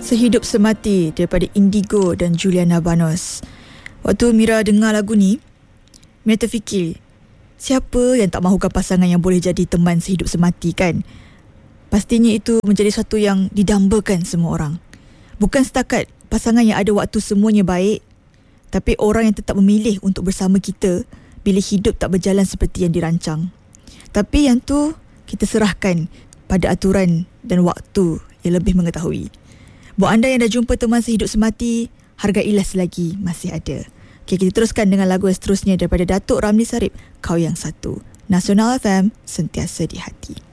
Sehidup Semati daripada Indigo dan Juliana Banos. Waktu Mira dengar lagu ni, Mira terfikir, siapa yang tak mahukan pasangan yang boleh jadi teman sehidup semati kan? Pastinya itu menjadi sesuatu yang didambakan semua orang. Bukan setakat pasangan yang ada waktu semuanya baik, tapi orang yang tetap memilih untuk bersama kita bila hidup tak berjalan seperti yang dirancang. Tapi yang tu kita serahkan pada aturan dan waktu yang lebih mengetahui. Buat anda yang dah jumpa teman sehidup semati, hargailah selagi masih ada. Okay, kita teruskan dengan lagu yang seterusnya daripada Datuk Ramli Sarip, Kau Yang Satu. Nasional FM, sentiasa di hati.